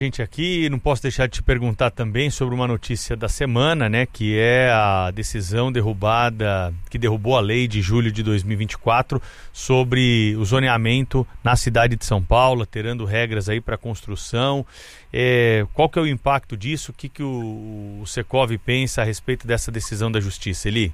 Gente aqui, não posso deixar de te perguntar também sobre uma notícia da semana, né, que é a decisão que derrubou a lei de julho de 2024 sobre o zoneamento na cidade de São Paulo, alterando regras aí para construção. Qual que é o impacto disso? O que o Secov pensa a respeito dessa decisão da Justiça, Eli?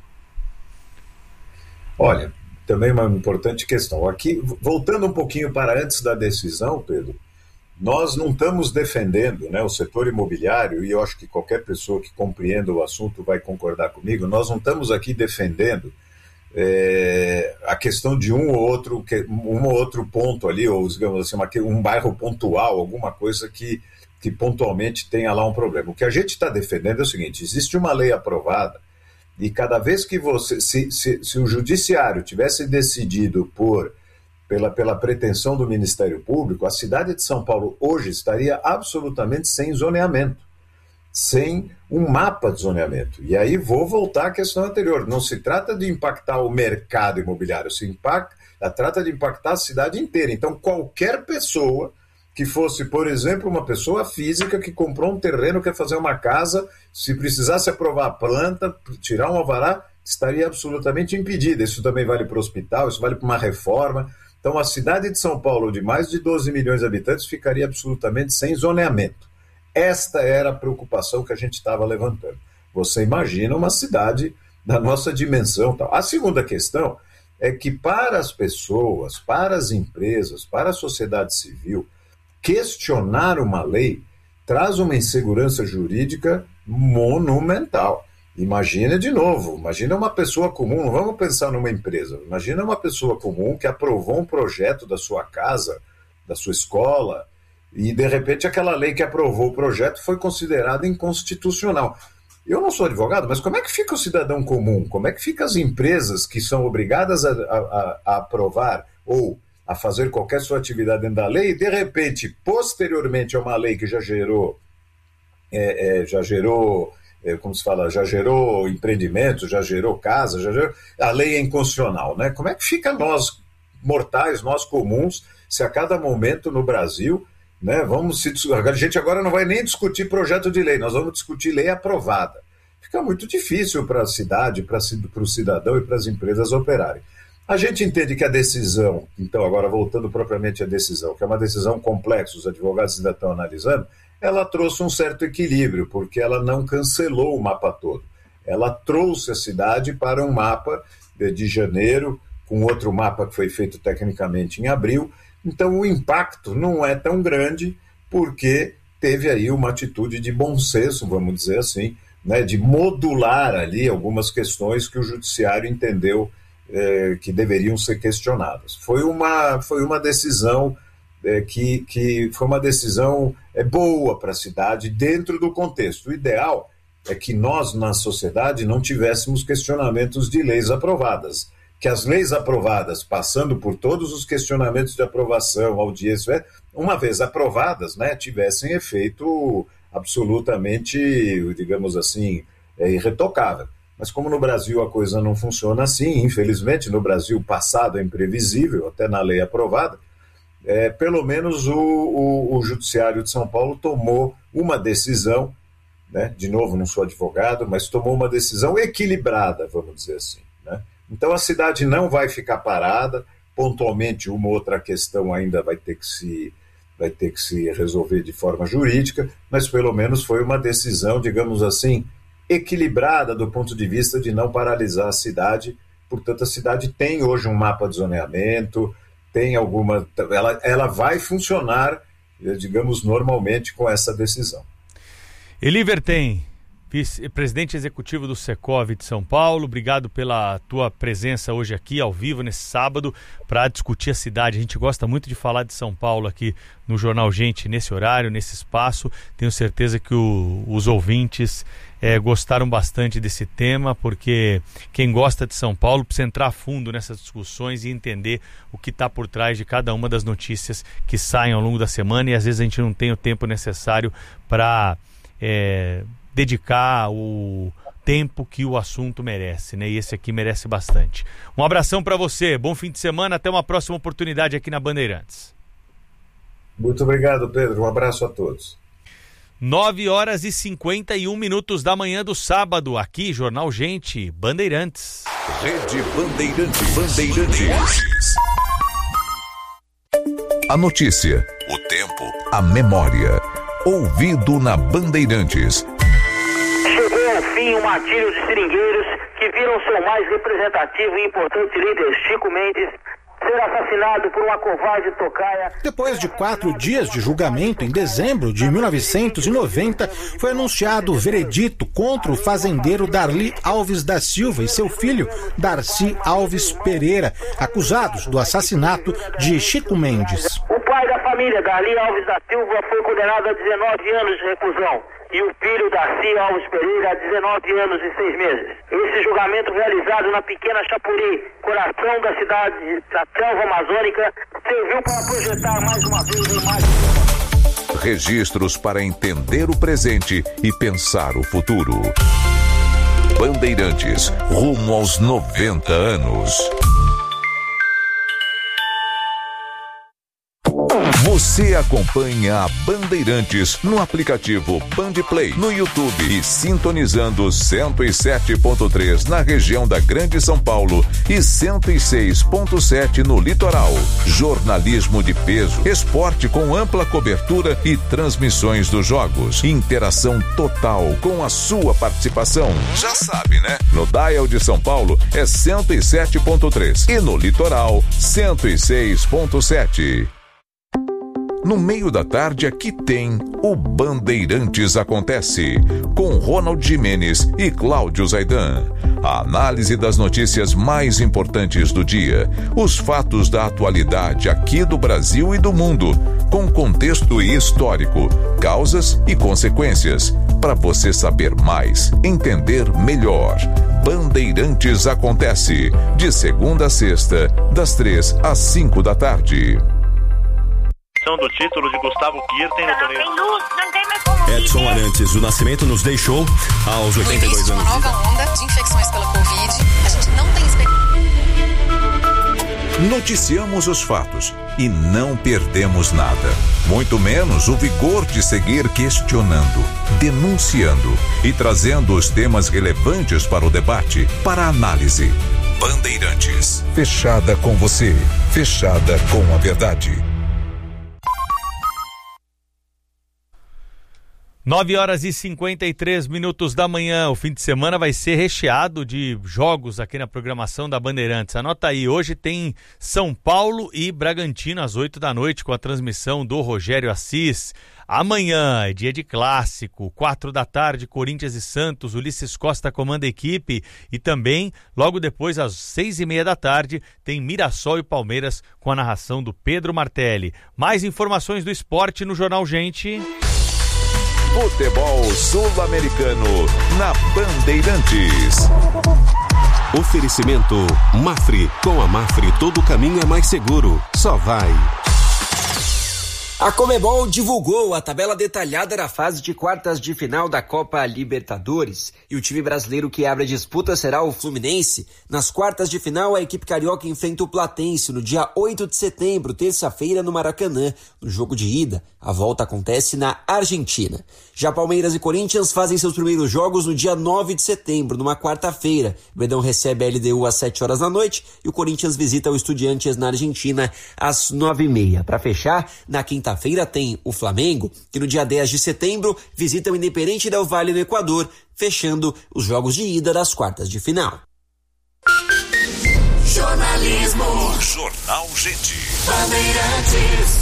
Olha, também uma importante questão. Aqui, voltando um pouquinho para antes da decisão, Pedro, nós não estamos defendendo, né, o setor imobiliário, e eu acho que qualquer pessoa que compreenda o assunto vai concordar comigo, nós não estamos aqui defendendo a questão de um ou outro ponto ali, ou digamos assim, um bairro pontual, alguma coisa que pontualmente tenha lá um problema. O que a gente está defendendo é o seguinte: existe uma lei aprovada, e cada vez que se o judiciário tivesse decidido pela pretensão do Ministério Público, a cidade de São Paulo hoje estaria absolutamente sem zoneamento, sem um mapa de zoneamento. E aí vou voltar à questão anterior. Não se trata de impactar o mercado imobiliário, trata de impactar a cidade inteira. Então, qualquer pessoa que fosse, por exemplo, uma pessoa física que comprou um terreno, quer fazer uma casa, se precisasse aprovar a planta, tirar um alvará, estaria absolutamente impedida. Isso também vale para o hospital, isso vale para uma reforma. Então, a cidade de São Paulo, de mais de 12 milhões de habitantes, ficaria absolutamente sem zoneamento. Esta era a preocupação que a gente estava levantando. Você imagina uma cidade da nossa dimensão. Tal. A segunda questão é que para as pessoas, para as empresas, para a sociedade civil, questionar uma lei traz uma insegurança jurídica monumental. Imagina uma pessoa comum, não vamos pensar numa empresa, imagina uma pessoa comum que aprovou um projeto da sua casa, da sua escola, e de repente aquela lei que aprovou o projeto foi considerada inconstitucional. Eu não sou advogado, mas como é que fica o cidadão comum? Como é que ficam as empresas que são obrigadas a aprovar ou a fazer qualquer sua atividade dentro da lei, e de repente, posteriormente a uma lei que já gerou como se fala, já gerou empreendimento, já gerou casa, a lei é inconstitucional, né? Como é que fica nós, mortais, nós comuns, se a cada momento no Brasil, né, a gente agora não vai nem discutir projeto de lei, nós vamos discutir lei aprovada. Fica muito difícil para a cidade, para o cidadão e para as empresas operarem. A gente entende que a decisão, então agora voltando propriamente à decisão, que é uma decisão complexa, os advogados ainda estão analisando, ela trouxe um certo equilíbrio, porque ela não cancelou o mapa todo. Ela trouxe a cidade para um mapa de janeiro, com outro mapa que foi feito tecnicamente em abril. Então o impacto não é tão grande, porque teve aí uma atitude de bom senso, vamos dizer assim, né, de modular ali algumas questões que o judiciário entendeu que deveriam ser questionadas. Foi uma decisão que foi uma decisão boa para a cidade dentro do contexto. O ideal é que nós, na sociedade, não tivéssemos questionamentos de leis aprovadas. Que as leis aprovadas, passando por todos os questionamentos de aprovação, audiência, uma vez aprovadas, né, tivessem efeito absolutamente, digamos assim, irretocável. Mas como no Brasil a coisa não funciona assim, infelizmente, no Brasil o passado é imprevisível, até na lei aprovada, pelo menos o Judiciário de São Paulo tomou uma decisão, né? De novo, não sou advogado, mas tomou uma decisão equilibrada, vamos dizer assim, né? Então a cidade não vai ficar parada, pontualmente uma outra questão ainda vai ter que se resolver de forma jurídica, mas pelo menos foi uma decisão, digamos assim, equilibrada do ponto de vista de não paralisar a cidade. Portanto, a cidade tem hoje um mapa de zoneamento, ela vai funcionar, digamos, normalmente com essa decisão. Eli Vertem, vice-presidente executivo do Secov de São Paulo, obrigado pela tua presença hoje aqui, ao vivo, nesse sábado, para discutir a cidade. A gente gosta muito de falar de São Paulo aqui no Jornal Gente, nesse horário, nesse espaço. Tenho certeza que os ouvintes gostaram bastante desse tema, porque quem gosta de São Paulo precisa entrar a fundo nessas discussões e entender o que está por trás de cada uma das notícias que saem ao longo da semana, e às vezes a gente não tem o tempo necessário para dedicar o tempo que o assunto merece, né? E esse aqui merece bastante. Um abração para você, bom fim de semana, até uma próxima oportunidade aqui na Bandeirantes. Muito obrigado, Pedro, um abraço a todos. 9h51 da manhã do sábado, aqui, Jornal Gente, Bandeirantes. Rede Bandeirantes. A notícia, o tempo, a memória. Ouvido na Bandeirantes. Chegou ao fim o martírio de seringueiros que viram seu mais representativo e importante líder, Chico Mendes, ser assassinado por uma covarde tocaia. Depois de 4 dias de julgamento, em dezembro de 1990, foi anunciado o veredito contra o fazendeiro Darli Alves da Silva e seu filho, Darcy Alves Pereira, acusados do assassinato de Chico Mendes. O pai da família, Darli Alves da Silva, foi condenado a 19 anos de reclusão. E o filho, Darcy Alves Pereira, a 19 anos e 6 meses. Esse julgamento, realizado na pequena Chapuri, coração da cidade da selva amazônica, serviu para projetar mais uma vez a imagem. Registros para entender o presente e pensar o futuro. Bandeirantes, rumo aos 90 anos. Você acompanha a Bandeirantes no aplicativo Bandplay, no YouTube e sintonizando 107.3 na região da Grande São Paulo e 106.7 no litoral. Jornalismo de peso, esporte com ampla cobertura e transmissões dos jogos. Interação total com a sua participação. Já sabe, né? No Dial de São Paulo é 107.3 e no litoral 106.7. No meio da tarde aqui tem o Bandeirantes Acontece, com Ronald Gimenez e Cláudio Zaidan. A análise das notícias mais importantes do dia, os fatos da atualidade aqui do Brasil e do mundo, com contexto histórico, causas e consequências, para você saber mais, entender melhor. Bandeirantes Acontece, de segunda a sexta, das 3 às 5 da tarde. Do título de Gustavo Kirten no torneio. Não tem mais como Edson viver. Arantes do Nascimento nos deixou aos 82 anos. Uma nova onda de infecções pela Covid. A gente não tem Noticiamos os fatos e não perdemos nada. Muito menos o vigor de seguir questionando, denunciando e trazendo os temas relevantes para o debate, para a análise. Bandeirantes. Fechada com você. Fechada com a verdade. 9h53 da manhã, o fim de semana vai ser recheado de jogos aqui na programação da Bandeirantes. Anota aí, hoje tem São Paulo e Bragantino às 8 da noite com a transmissão do Rogério Assis. Amanhã é dia de clássico, 4 da tarde, Corinthians e Santos, Ulisses Costa comanda a equipe e também, logo depois, às 6h30 da tarde, tem Mirassol e Palmeiras com a narração do Pedro Martelli. Mais informações do esporte no Jornal Gente. Futebol Sul-Americano na Bandeirantes. Oferecimento Mafre. Com a Mafre todo caminho é mais seguro. Só vai. A Conmebol divulgou a tabela detalhada da fase de quartas de final da Copa Libertadores e o time brasileiro que abre a disputa será o Fluminense. Nas quartas de final, a equipe carioca enfrenta o Platense no dia 8 de setembro, terça-feira, no Maracanã. No jogo de ida, a volta acontece na Argentina. Já Palmeiras e Corinthians fazem seus primeiros jogos no dia 9 de setembro, numa quarta-feira. O Verdão recebe a LDU às 7 horas da noite e o Corinthians visita o Estudiantes na Argentina às 9h30. Para fechar, na quinta-feira tem o Flamengo, que no dia 10 de setembro visita o Independente del Valle no Equador, fechando os jogos de ida das quartas de final. Jornalismo. Jornal Gente. Bandeirantes.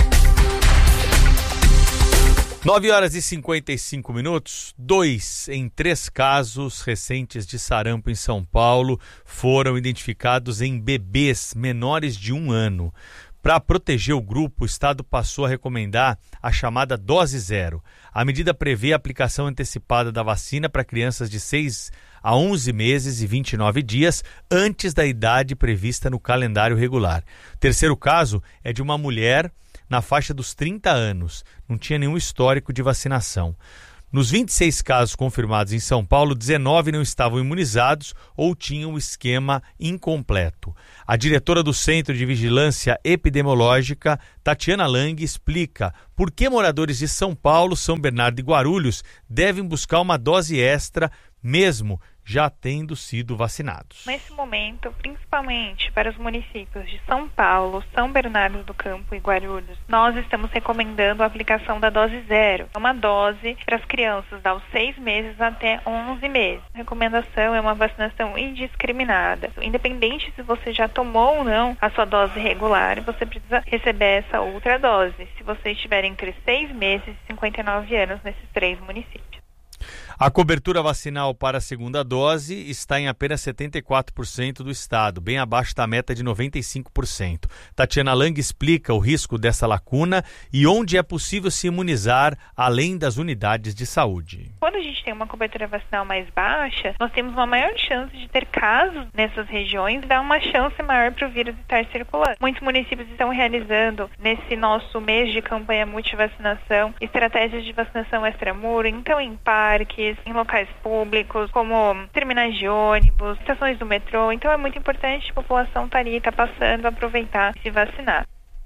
9h55. 2 em 3 casos recentes de sarampo em São Paulo foram identificados em bebês menores de 1 ano. Para proteger o grupo, o Estado passou a recomendar a chamada dose zero. A medida prevê a aplicação antecipada da vacina para crianças de 6 a 11 meses e 29 dias antes da idade prevista no calendário regular. O terceiro caso é de uma mulher na faixa dos 30 anos. Não tinha nenhum histórico de vacinação. Nos 26 casos confirmados em São Paulo, 19 não estavam imunizados ou tinham o esquema incompleto. A diretora do Centro de Vigilância Epidemiológica, Tatiana Lang, explica por que moradores de São Paulo, São Bernardo e Guarulhos devem buscar uma dose extra, mesmo já tendo sido vacinados. Nesse momento, principalmente para os municípios de São Paulo, São Bernardo do Campo e Guarulhos, nós estamos recomendando a aplicação da dose 0. É uma dose para as crianças aos 6 meses até 11 meses. A recomendação é uma vacinação indiscriminada. Independente se você já tomou ou não a sua dose regular, você precisa receber essa outra dose, se você estiver entre 6 meses e 59 anos nesses 3 municípios. A cobertura vacinal para a segunda dose está em apenas 74% do estado, bem abaixo da meta de 95%. Tatiana Lang explica o risco dessa lacuna e onde é possível se imunizar além das unidades de saúde. Quando a gente tem uma cobertura vacinal mais baixa, nós temos uma maior chance de ter casos nessas regiões e dar uma chance maior para o vírus estar circulando. Muitos municípios estão realizando, nesse nosso mês de campanha multivacinação, estratégias de vacinação extramuro, então em parques, em locais públicos, como terminais de ônibus, estações do metrô. Então é muito importante a população estar ali, passando, aproveitar e se vacinar.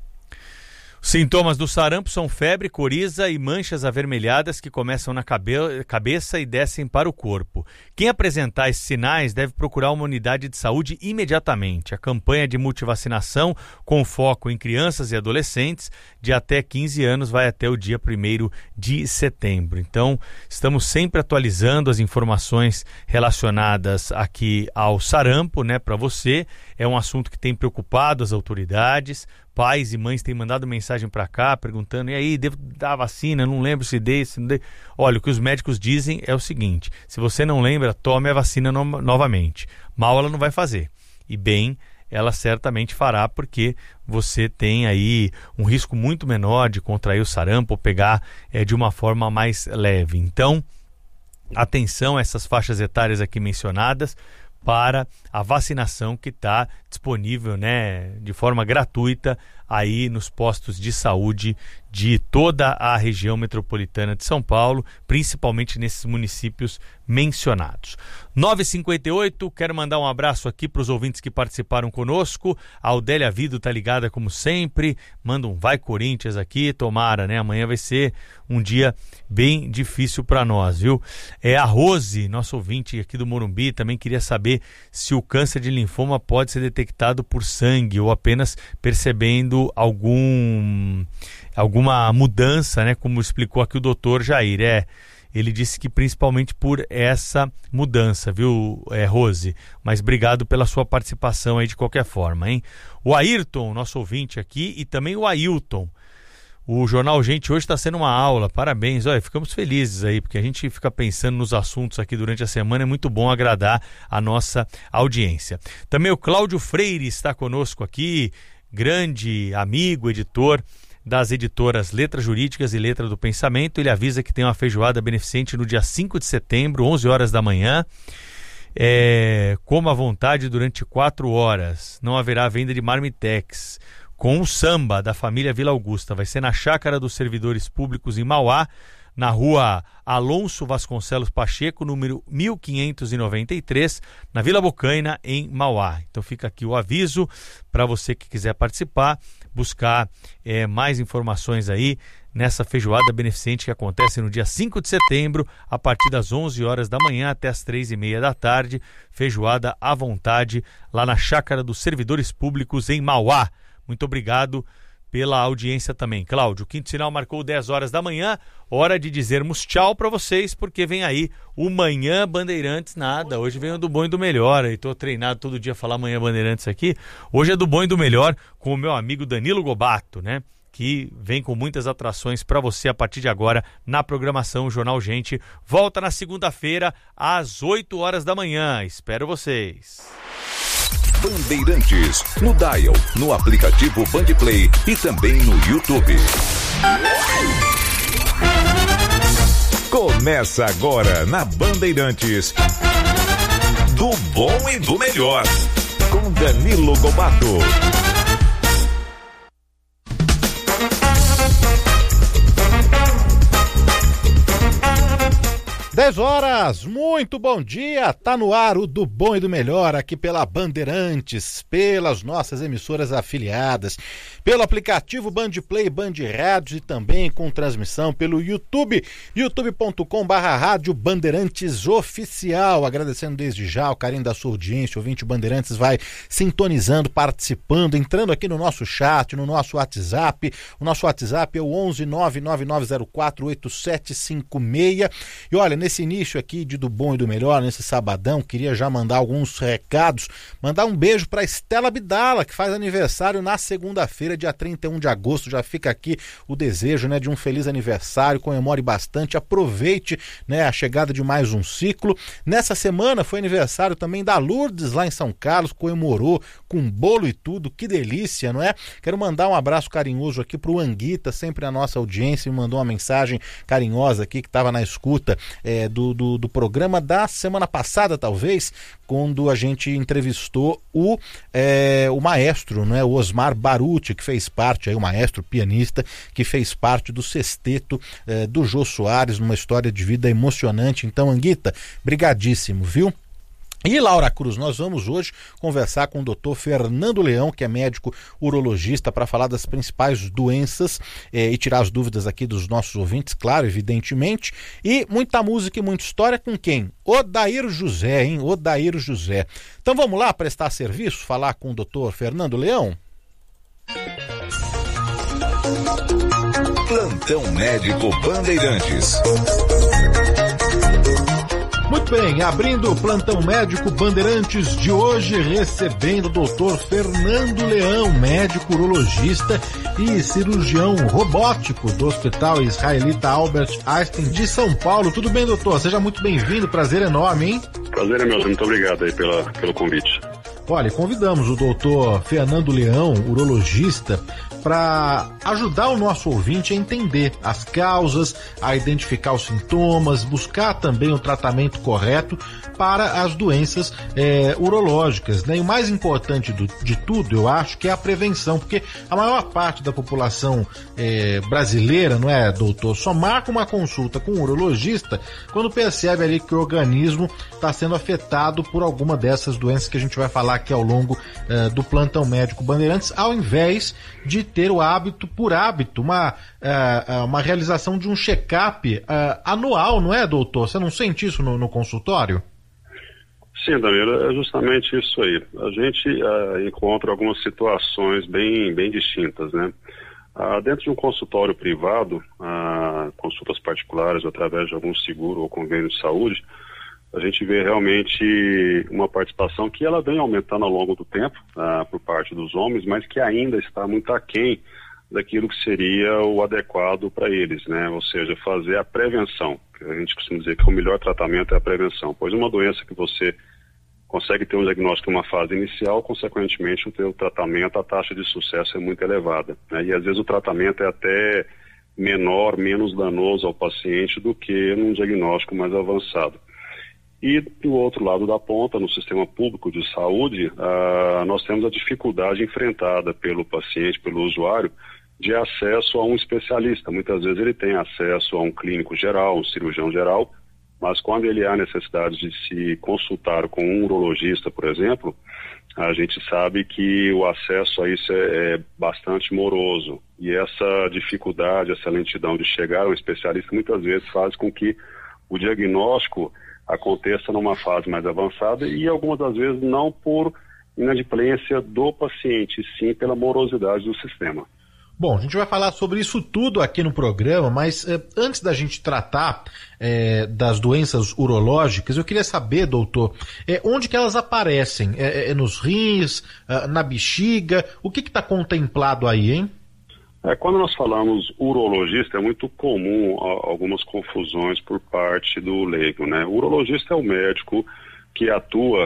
Sintomas do sarampo são febre, coriza e manchas avermelhadas que começam na cabeça e descem para o corpo. Quem apresentar esses sinais deve procurar uma unidade de saúde imediatamente. A campanha de multivacinação, com foco em crianças e adolescentes de até 15 anos, vai até o dia 1º de setembro. Então, estamos sempre atualizando as informações relacionadas aqui ao sarampo, né, para você. É um assunto que tem preocupado as autoridades. Pais e mães têm mandado mensagem para cá perguntando: e aí, devo dar a vacina? Não lembro se dei, se não dei. Olha, o que os médicos dizem é o seguinte: se você não lembra, tome a vacina novamente. Mal ela não vai fazer. E bem, ela certamente fará, porque você tem aí um risco muito menor de contrair o sarampo ou pegar de uma forma mais leve. Então, atenção a essas faixas etárias aqui mencionadas, para a vacinação que está disponível, né, de forma gratuita aí nos postos de saúde de toda a região metropolitana de São Paulo, principalmente nesses municípios mencionados. 9h58, quero mandar um abraço aqui para os ouvintes que participaram conosco. A Odélia Vido tá ligada como sempre, manda um vai Corinthians aqui, tomara, né? Amanhã vai ser um dia bem difícil para nós, viu? A Rose, nosso ouvinte aqui do Morumbi, também queria saber se o câncer de linfoma pode ser detectado por sangue ou apenas percebendo alguma mudança, né? Como explicou aqui o doutor Jair. Ele disse que principalmente por essa mudança, viu, Rose? Mas obrigado pela sua participação aí de qualquer forma, hein? O Ayrton, nosso ouvinte aqui, e também o Ailton. O Jornal Gente hoje está sendo uma aula, parabéns. Olha, ficamos felizes aí, porque a gente fica pensando nos assuntos aqui durante a semana, é muito bom agradar a nossa audiência. Também o Cláudio Freire está conosco aqui, grande amigo, editor das editoras Letras Jurídicas e Letra do Pensamento. Ele avisa que tem uma feijoada beneficente no dia 5 de setembro, 11 horas da manhã. Coma à vontade durante 4 horas. Não haverá venda de marmitex. Com o samba da família Vila Augusta. Vai ser na Chácara dos Servidores Públicos em Mauá, na rua Alonso Vasconcelos Pacheco, número 1593, na Vila Bocaina, em Mauá. Então fica aqui o aviso para você que quiser participar, buscar mais informações aí nessa feijoada beneficente que acontece no dia 5 de setembro, a partir das 11 horas da manhã até as 3h30 da tarde. Feijoada à vontade lá na Chácara dos Servidores Públicos em Mauá. Muito obrigado pela audiência também. Cláudio, o quinto sinal marcou 10 horas da manhã, hora de dizermos tchau para vocês, porque vem aí o Manhã Bandeirantes. Nada, hoje vem o do bom e do melhor. Estou treinado todo dia a falar Manhã Bandeirantes aqui. Hoje é do bom e do melhor com o meu amigo Danilo Gobato, né? Que vem com muitas atrações para você a partir de agora na programação. O Jornal Gente volta na segunda-feira às 8 horas da manhã. Espero vocês. Bandeirantes, no Dial, no aplicativo Bandplay e também no YouTube. Começa agora na Bandeirantes, do bom e do melhor, com Danilo Gobato. 10 horas, muito bom dia, tá no ar o Do Bom e do Melhor aqui pela Bandeirantes, pelas nossas emissoras afiliadas, pelo aplicativo Bandplay, Band Rádios e também com transmissão pelo YouTube, youtube.com/rádio Bandeirantes Oficial. Agradecendo desde já o carinho da sua audiência, o ouvinte Bandeirantes vai sintonizando, participando, entrando aqui no nosso chat, no nosso WhatsApp. O nosso WhatsApp é o 11-99904-8756. E olha, nesse início aqui de Do Bom e do Melhor, nesse sabadão, queria já mandar alguns recados, mandar um beijo para Estela Abdala, que faz aniversário na segunda-feira, dia 31 de agosto, já fica aqui o desejo, né, de um feliz aniversário, comemore bastante, aproveite, né, a chegada de mais um ciclo. Nessa semana foi aniversário também da Lourdes, lá em São Carlos, comemorou com bolo e tudo, que delícia, não é? Quero mandar um abraço carinhoso aqui pro Anguita, sempre a nossa audiência, me mandou uma mensagem carinhosa aqui, que estava na escuta do programa da semana passada, talvez, quando a gente entrevistou o maestro, né, o Osmar Baruti, que fez parte, aí, o maestro pianista, que fez parte do sexteto do Jô Soares, numa história de vida emocionante. Então, Anguita, brigadíssimo, viu? E Laura Cruz, nós vamos hoje conversar com o Dr. Fernando Leão, que é médico urologista, para falar das principais doenças e tirar as dúvidas aqui dos nossos ouvintes, claro, evidentemente. E muita música e muita história com quem? Odair José, hein? Odair José. Então vamos lá prestar serviço, falar com o Dr. Fernando Leão? Plantão Médico Bandeirantes. Muito bem, abrindo o Plantão Médico Bandeirantes de hoje, recebendo o doutor Fernando Leão, médico urologista e cirurgião robótico do Hospital Israelita Albert Einstein de São Paulo. Tudo bem, doutor? Seja muito bem-vindo, prazer enorme, hein? Prazer é meu, muito obrigado aí pelo convite. Olha, convidamos o doutor Fernando Leão, urologista, para ajudar o nosso ouvinte a entender as causas, a identificar os sintomas, buscar também o tratamento correto para as doenças urológicas, né? E o mais importante de tudo, eu acho, que é a prevenção, porque a maior parte da população brasileira, não é, doutor, só marca uma consulta com um urologista quando percebe ali que o organismo está sendo afetado por alguma dessas doenças que a gente vai falar aqui ao longo do Plantão Médico Bandeirantes, ao invés de ter o hábito, por hábito, uma realização de um check-up anual, não é, doutor? Você não sente isso no consultório? Sim, Danilo, é justamente isso aí. A gente encontra algumas situações bem distintas, né? Dentro de um consultório privado, consultas particulares através de algum seguro ou convênio de saúde, a gente vê realmente uma participação que ela vem aumentando ao longo do tempo por parte dos homens, mas que ainda está muito aquém daquilo que seria o adequado para eles, né? Ou seja, fazer a prevenção. A gente costuma dizer que o melhor tratamento é a prevenção, pois uma doença que você consegue ter um diagnóstico em uma fase inicial, consequentemente o teu tratamento, a taxa de sucesso é muito elevada, né? E às vezes o tratamento é até menor, menos danoso ao paciente do que num diagnóstico mais avançado. E do outro lado da ponta, no sistema público de saúde, nós temos a dificuldade enfrentada pelo paciente, pelo usuário, de acesso a um especialista. Muitas vezes ele tem acesso a um clínico geral, um cirurgião geral, mas quando ele há necessidade de se consultar com um urologista, por exemplo, a gente sabe que o acesso a isso é bastante moroso. E essa dificuldade, essa lentidão de chegar ao especialista, muitas vezes faz com que o diagnóstico aconteça numa fase mais avançada e algumas das vezes não por inadimplência do paciente, sim pela morosidade do sistema. Bom, a gente vai falar sobre isso tudo aqui no programa, mas antes da gente tratar das doenças urológicas, eu queria saber, doutor, onde que elas aparecem? Nos rins, na bexiga? O que está contemplado aí, hein? Quando nós falamos urologista, é muito comum algumas confusões por parte do leigo, né? O urologista é o médico que atua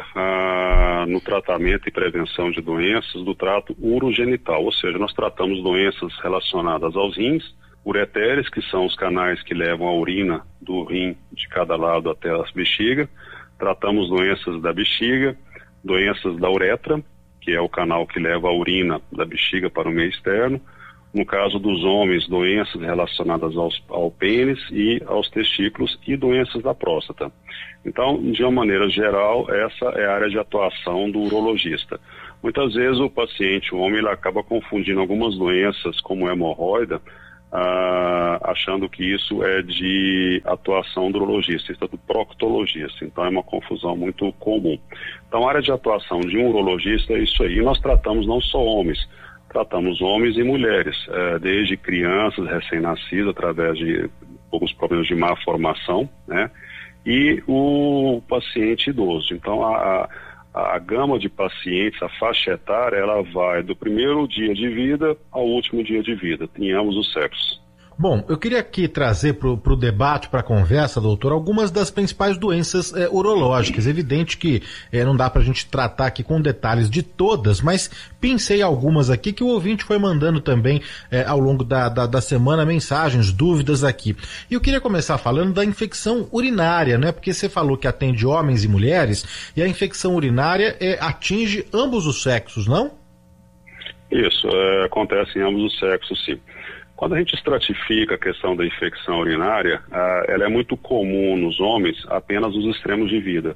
no tratamento e prevenção de doenças do trato urogenital, ou seja, nós tratamos doenças relacionadas aos rins, ureteres, que são os canais que levam a urina do rim de cada lado até a bexiga, tratamos doenças da bexiga, doenças da uretra, que é o canal que leva a urina da bexiga para o meio externo, No caso dos homens, doenças relacionadas ao pênis e aos testículos e doenças da próstata. Então, de uma maneira geral, essa é a área de atuação do urologista. Muitas vezes o paciente, o homem, ele acaba confundindo algumas doenças como hemorroida, achando que isso é de atuação do urologista, isso é do proctologista. Então é uma confusão muito comum. Então a área de atuação de um urologista é isso aí. E nós tratamos não só homens, tratamos homens e mulheres, desde crianças recém-nascidas, através de alguns problemas de má formação, né? E o paciente idoso. Então a gama de pacientes, a faixa etária, ela vai do primeiro dia de vida ao último dia de vida, em ambos os sexos. Bom, eu queria aqui trazer para o debate, para a conversa, doutor, algumas das principais doenças urológicas. Evidente que não dá para a gente tratar aqui com detalhes de todas, mas pensei algumas aqui que o ouvinte foi mandando também ao longo da semana, mensagens, dúvidas aqui. E eu queria começar falando da infecção urinária, né? Porque você falou que atende homens e mulheres, e a infecção urinária atinge ambos os sexos, não? Isso, acontece em ambos os sexos, sim. Quando a gente estratifica a questão da infecção urinária, ela é muito comum nos homens apenas nos extremos de vida.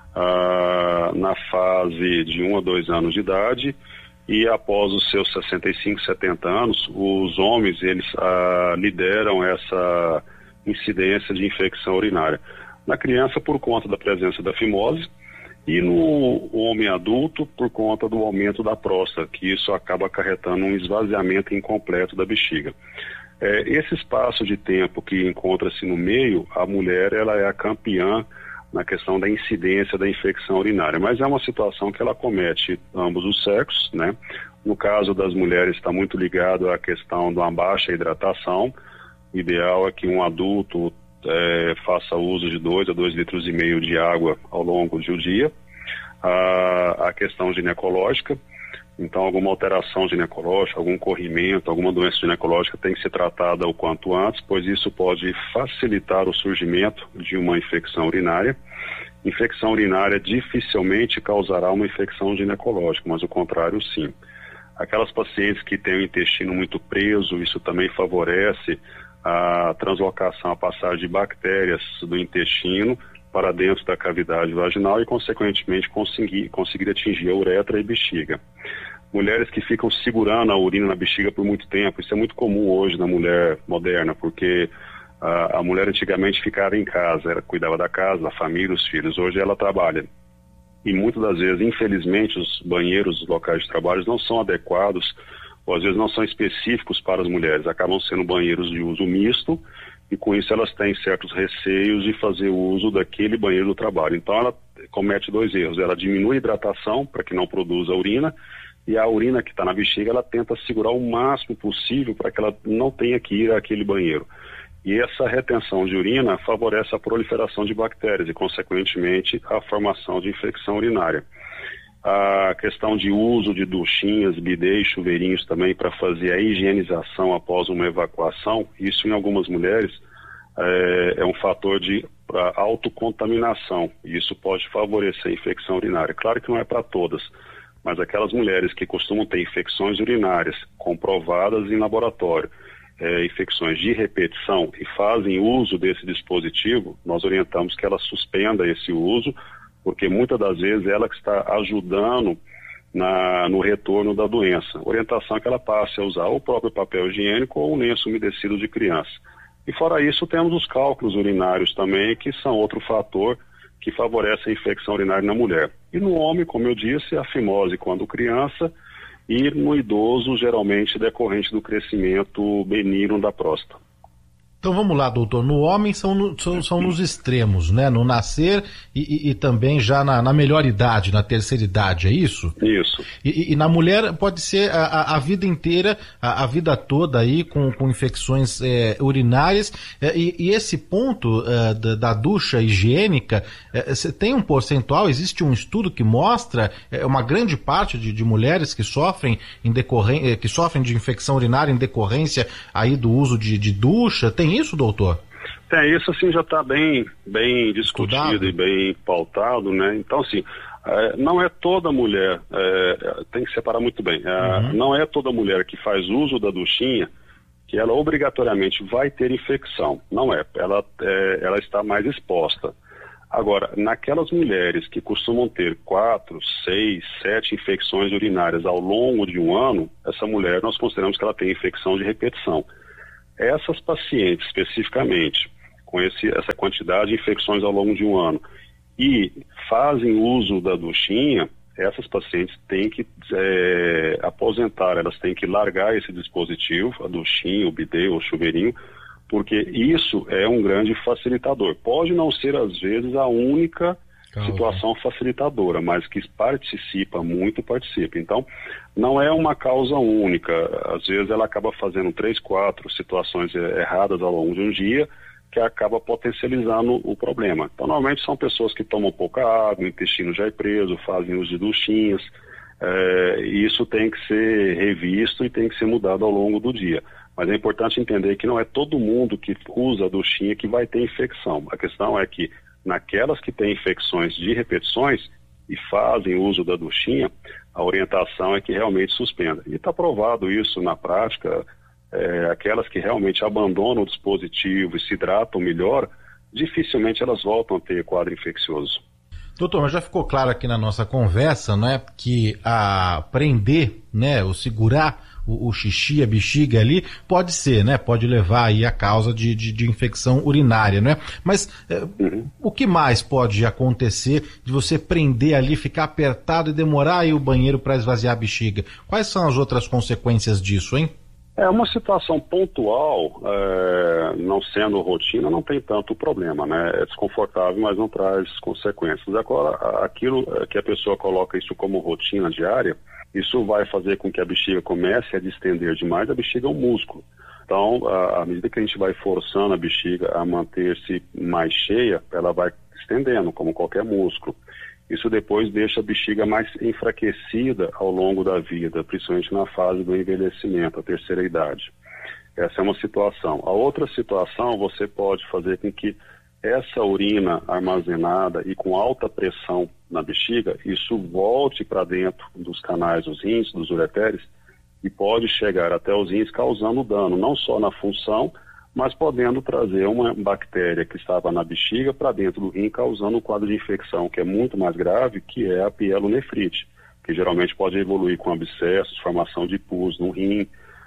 Na fase de 1 a 2 anos de idade e após os seus 65, 70 anos, os homens eles lideram essa incidência de infecção urinária. Na criança, por conta da presença da fimose, e no homem adulto, por conta do aumento da próstata, que isso acaba acarretando um esvaziamento incompleto da bexiga. Esse espaço de tempo que encontra-se no meio, a mulher ela é a campeã na questão da incidência da infecção urinária, mas é uma situação que ela comete ambos os sexos, né? No caso das mulheres está muito ligado à questão de uma baixa hidratação. O ideal é que um adulto faça uso de 2 a 2,5 litros de água ao longo do dia. A questão ginecológica, então alguma alteração ginecológica, algum corrimento, alguma doença ginecológica tem que ser tratada o quanto antes, pois isso pode facilitar o surgimento de uma infecção urinária. Infecção urinária dificilmente causará uma infecção ginecológica, mas o contrário sim. Aquelas pacientes que têm o intestino muito preso, isso também favorece a translocação, a passagem de bactérias do intestino para dentro da cavidade vaginal e, consequentemente, conseguir atingir a uretra e bexiga. Mulheres que ficam segurando a urina na bexiga por muito tempo, isso é muito comum hoje na mulher moderna, porque a mulher antigamente ficava em casa, ela cuidava da casa, da família, dos filhos. Hoje ela trabalha. E muitas das vezes, infelizmente, os banheiros dos locais de trabalho não são adequados ou às vezes não são específicos para as mulheres, acabam sendo banheiros de uso misto e com isso elas têm certos receios de fazer uso daquele banheiro do trabalho. Então ela comete 2 erros, ela diminui a hidratação para que não produza urina e a urina que está na bexiga ela tenta segurar o máximo possível para que ela não tenha que ir àquele banheiro. E essa retenção de urina favorece a proliferação de bactérias e consequentemente a formação de infecção urinária. A questão de uso de duchinhas, bidês, chuveirinhos também para fazer a higienização após uma evacuação, isso em algumas mulheres é um fator de autocontaminação e isso pode favorecer a infecção urinária. Claro que não é para todas, mas aquelas mulheres que costumam ter infecções urinárias comprovadas em laboratório, infecções de repetição e fazem uso desse dispositivo, nós orientamos que ela suspenda esse uso, porque muitas das vezes ela que está ajudando no retorno da doença. A orientação é que ela passe a usar o próprio papel higiênico ou um lenço umedecido de criança. E fora isso, temos os cálculos urinários também, que são outro fator que favorece a infecção urinária na mulher. E no homem, como eu disse, a fimose quando criança e no idoso, geralmente decorrente do crescimento benigno da próstata. Então vamos lá, doutor. No homem são nos extremos, né? No nascer e também já na melhor idade, na terceira idade, é isso? Isso. E na mulher pode ser a vida inteira, a vida toda aí com infecções urinárias. E esse ponto da ducha higiênica, tem um percentual, existe um estudo que mostra uma grande parte de mulheres que sofrem de infecção urinária em decorrência aí do uso de ducha. Tem isso, doutor? Isso assim já está bem discutido e bem pautado, né? Então, assim, Não é toda mulher, tem que separar muito bem, não é toda mulher que faz uso da duchinha que ela obrigatoriamente vai ter infecção. Não é, ela está mais exposta. Agora, naquelas mulheres que costumam ter 4, 6, 7 infecções urinárias ao longo de um ano, essa mulher nós consideramos que ela tem infecção de repetição. Essas pacientes, especificamente, com essa quantidade de infecções ao longo de um ano, e fazem uso da duchinha, essas pacientes têm que aposentar, elas têm que largar esse dispositivo, a duchinha, o bidê, o chuveirinho, porque isso é um grande facilitador. Pode não ser, às vezes, a única situação facilitadora, mas que participa. Então, não é uma causa única. Às vezes ela acaba fazendo 3, 4 situações erradas ao longo de um dia, que acaba potencializando o problema. Então, normalmente são pessoas que tomam pouca água, o intestino já é preso, fazem uso de duchinhas, e isso tem que ser revisto e tem que ser mudado ao longo do dia. Mas é importante entender que não é todo mundo que usa a duchinha que vai ter infecção. A questão é que naquelas que têm infecções de repetições e fazem uso da duchinha, a orientação é que realmente suspenda. E está provado isso na prática. Aquelas que realmente abandonam o dispositivo e se hidratam melhor, dificilmente elas voltam a ter quadro infeccioso. Doutor, mas já ficou claro aqui na nossa conversa, não é, que prender, né, ou segurar o xixi, a bexiga ali, pode ser, né, pode levar aí a causa de infecção urinária, não é? Mas o que mais pode acontecer de você prender ali, ficar apertado e demorar aí o banheiro para esvaziar a bexiga? Quais são as outras consequências disso, hein? É uma situação pontual, não sendo rotina, não tem tanto problema, né? É desconfortável, mas não traz consequências. Agora, aquilo que a pessoa coloca isso como rotina diária, isso vai fazer com que a bexiga comece a distender demais. A bexiga é um músculo. Então, à medida que a gente vai forçando a bexiga a manter-se mais cheia, ela vai estendendo, como qualquer músculo. Isso depois deixa a bexiga mais enfraquecida ao longo da vida, principalmente na fase do envelhecimento, a terceira idade. Essa é uma situação. A outra situação, você pode fazer com que essa urina armazenada e com alta pressão na bexiga, isso volte para dentro dos canais dos rins, dos ureteres, e pode chegar até os rins causando dano, não só na função, mas podendo trazer uma bactéria que estava na bexiga para dentro do rim, causando um quadro de infecção que é muito mais grave, que é a pielonefrite, que geralmente pode evoluir com abscessos, formação de pus no rim,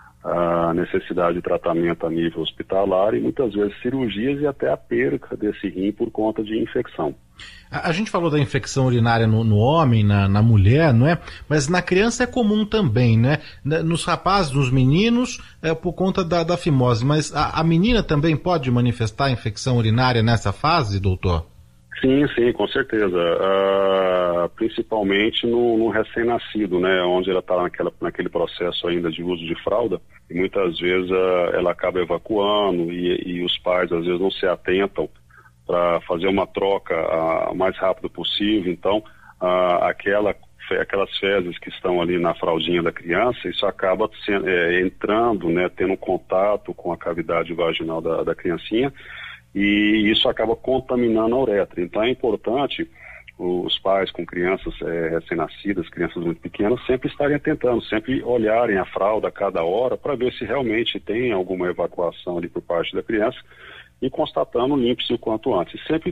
a necessidade de tratamento a nível hospitalar e muitas vezes cirurgias e até a perca desse rim por conta de infecção. A gente falou da infecção urinária no homem, na mulher, não é? Mas na criança é comum também, né? Nos rapazes, nos meninos, por conta da fimose. Mas a menina também pode manifestar infecção urinária nessa fase, doutor? Sim, com certeza. Principalmente no recém-nascido, né? Onde ela está naquele processo ainda de uso de fralda. E muitas vezes ela acaba evacuando e os pais às vezes não se atentam para fazer uma troca o mais rápido possível. Então, aquelas fezes que estão ali na fraldinha da criança, isso acaba entrando, né, tendo contato com a cavidade vaginal da criancinha, e isso acaba contaminando a uretra. Então, é importante os pais com crianças recém-nascidas, crianças muito pequenas, sempre estarem atentando, sempre olharem a fralda a cada hora para ver se realmente tem alguma evacuação ali por parte da criança, e constatando limpe-se o quanto antes. Sempre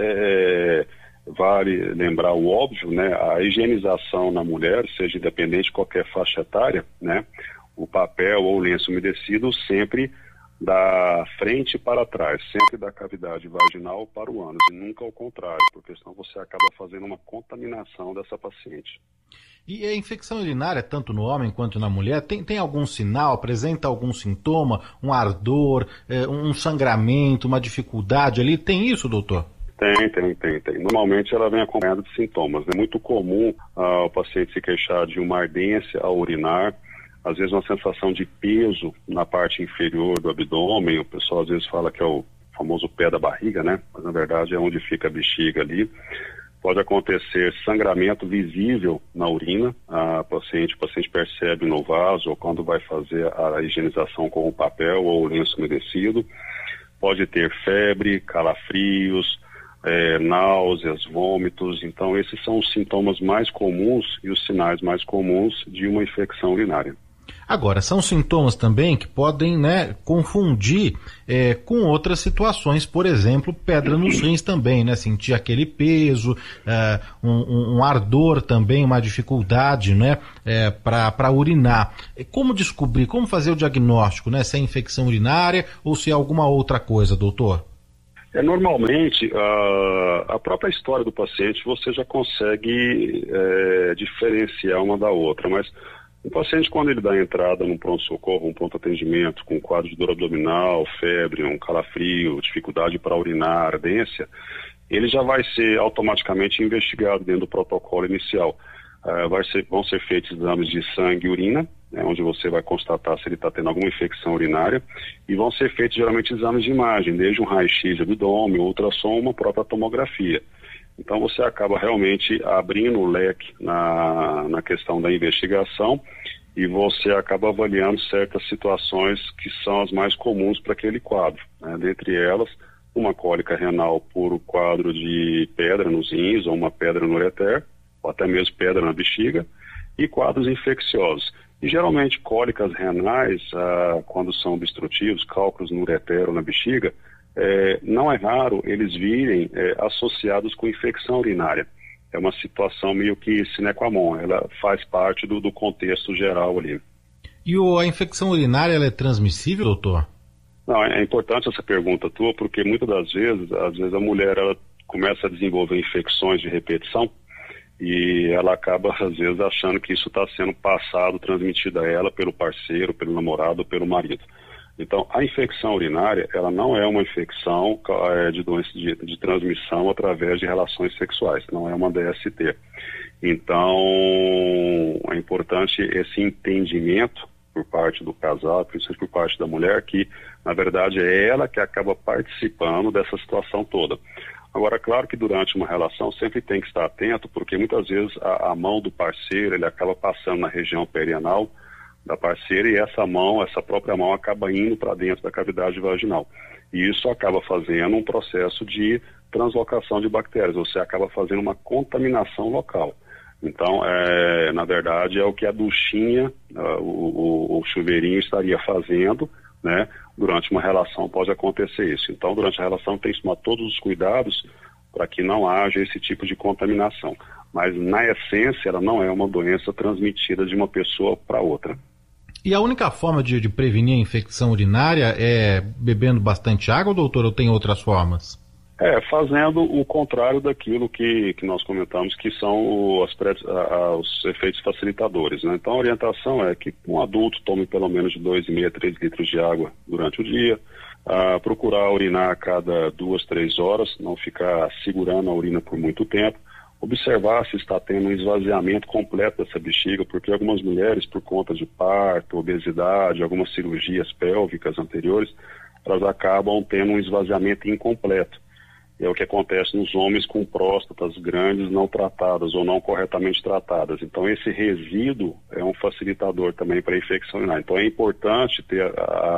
vale lembrar o óbvio, né? A higienização na mulher, seja independente de qualquer faixa etária, né? O papel ou o lenço umedecido sempre da frente para trás, sempre da cavidade vaginal para o ânus, e nunca ao contrário, porque senão você acaba fazendo uma contaminação dessa paciente. E a infecção urinária, tanto no homem quanto na mulher, tem algum sinal, apresenta algum sintoma, um ardor, um sangramento, uma dificuldade ali? Tem isso, doutor? Tem. Normalmente ela vem acompanhada de sintomas. É muito comum o paciente se queixar de uma ardência ao urinar, às vezes uma sensação de peso na parte inferior do abdômen. O pessoal às vezes fala que é o famoso pé da barriga, né? Mas na verdade é onde fica a bexiga ali. Pode acontecer sangramento visível na urina, o paciente percebe no vaso ou quando vai fazer a higienização com o papel ou o lenço umedecido. Pode ter febre, calafrios, náuseas, vômitos. Então esses são os sintomas mais comuns e os sinais mais comuns de uma infecção urinária. Agora, são sintomas também que podem, né, confundir com outras situações, por exemplo, pedra nos rins também, né, sentir aquele peso, um ardor também, uma dificuldade, né, para urinar. Como descobrir, como fazer o diagnóstico, né, se é infecção urinária ou se é alguma outra coisa, doutor? Normalmente, a própria história do paciente você já consegue diferenciar uma da outra, mas o paciente, quando ele dá entrada num pronto-socorro, um pronto-atendimento, com quadro de dor abdominal, febre, um calafrio, dificuldade para urinar, ardência, ele já vai ser automaticamente investigado dentro do protocolo inicial. Vão ser feitos exames de sangue e urina, né, onde você vai constatar se ele está tendo alguma infecção urinária, e vão ser feitos geralmente exames de imagem, desde um raio-x de abdômen, ultrassom, uma própria tomografia. Então você acaba realmente abrindo o leque na questão da investigação e você acaba avaliando certas situações que são as mais comuns para aquele quadro, né? Dentre elas, uma cólica renal por quadro de pedra nos rins ou uma pedra no ureter, ou até mesmo pedra na bexiga, e quadros infecciosos. E geralmente cólicas renais, quando são obstrutivos, cálculos no ureter ou na bexiga, não é raro eles virem associados com infecção urinária. É uma situação meio que sine qua non, ela faz parte do contexto geral ali. E a infecção urinária, ela é transmissível, doutor? Não, é importante essa pergunta tua, porque muitas das vezes, a mulher ela começa a desenvolver infecções de repetição e ela acaba, às vezes, achando que isso está sendo passado, transmitido a ela pelo parceiro, pelo namorado, pelo marido. Então, a infecção urinária, ela não é uma infecção de doença de transmissão através de relações sexuais, não é uma DST. Então, é importante esse entendimento por parte do casal, principalmente por parte da mulher, que, na verdade, é ela que acaba participando dessa situação toda. Agora, claro que durante uma relação sempre tem que estar atento, porque muitas vezes a mão do parceiro, ele acaba passando na região perianal da parceira e essa própria mão acaba indo para dentro da cavidade vaginal. E isso acaba fazendo um processo de translocação de bactérias, você acaba fazendo uma contaminação local. Então, na verdade, é o que a duchinha, o chuveirinho estaria fazendo, né? Durante uma relação pode acontecer isso. Então, durante a relação tem que tomar todos os cuidados para que não haja esse tipo de contaminação. Mas, na essência, ela não é uma doença transmitida de uma pessoa para outra. E a única forma de prevenir a infecção urinária é bebendo bastante água, doutor, ou tem outras formas? Fazendo o contrário daquilo que nós comentamos, que são os efeitos facilitadores, né? Então a orientação é que um adulto tome pelo menos de 2,5 a 3 litros de água durante o dia, procurar urinar a cada 2, 3 horas, não ficar segurando a urina por muito tempo, observar se está tendo um esvaziamento completo dessa bexiga, porque algumas mulheres, por conta de parto, obesidade, algumas cirurgias pélvicas anteriores, elas acabam tendo um esvaziamento incompleto. É o que acontece nos homens com próstatas grandes não tratadas ou não corretamente tratadas. Então, esse resíduo é um facilitador também para a infecção urinária. Então, é importante ter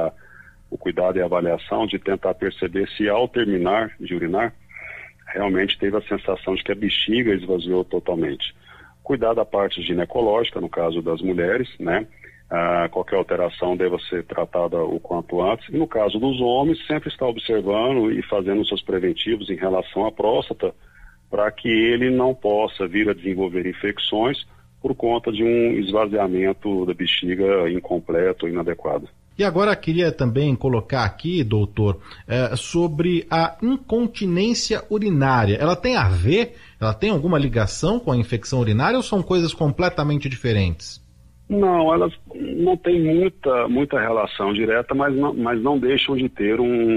o cuidado e a avaliação de tentar perceber se, ao terminar de urinar, realmente teve a sensação de que a bexiga esvaziou totalmente. Cuidar da parte ginecológica, no caso das mulheres, né? Qualquer alteração deva ser tratada o quanto antes. E no caso dos homens, sempre estar observando e fazendo os seus preventivos em relação à próstata, para que ele não possa vir a desenvolver infecções por conta de um esvaziamento da bexiga incompleto ou inadequado. E agora queria também colocar aqui, doutor, sobre a incontinência urinária. Ela tem a ver, ela tem alguma ligação com a infecção urinária ou são coisas completamente diferentes? Não, elas não têm muita relação direta, mas não deixam de ter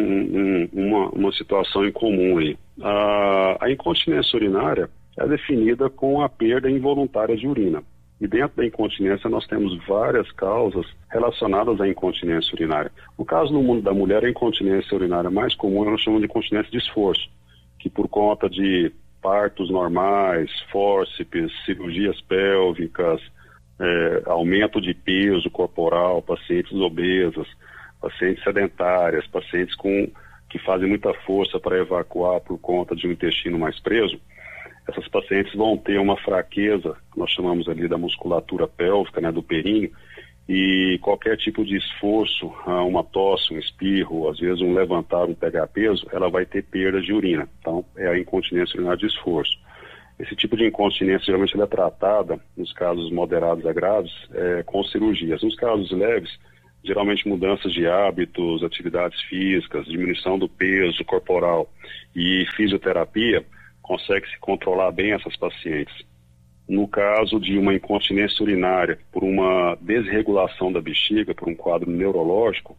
uma situação em comum aí. A incontinência urinária é definida com a perda involuntária de urina. E dentro da incontinência nós temos várias causas relacionadas à incontinência urinária. No caso no mundo da mulher, a incontinência urinária mais comum nós chamamos de incontinência de esforço, que por conta de partos normais, fórceps, cirurgias pélvicas, aumento de peso corporal, pacientes obesas, pacientes sedentárias, pacientes que fazem muita força para evacuar por conta de um intestino mais preso, essas pacientes vão ter uma fraqueza, que nós chamamos ali da musculatura pélvica, né, do períneo, e qualquer tipo de esforço, uma tosse, um espirro, às vezes um levantar, um pegar peso, ela vai ter perda de urina. Então, é a incontinência urinária de esforço. Esse tipo de incontinência, geralmente, ela é tratada, nos casos moderados a graves, com cirurgias. Nos casos leves, geralmente mudanças de hábitos, atividades físicas, diminuição do peso corporal e fisioterapia, consegue-se controlar bem essas pacientes. No caso de uma incontinência urinária por uma desregulação da bexiga, por um quadro neurológico,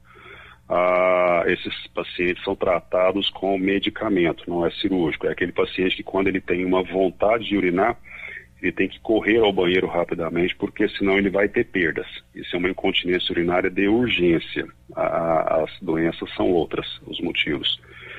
esses pacientes são tratados com medicamento, não é cirúrgico. É aquele paciente que, quando ele tem uma vontade de urinar, ele tem que correr ao banheiro rapidamente, porque senão ele vai ter perdas. Isso é uma incontinência urinária de urgência. As doenças são outras, os motivos.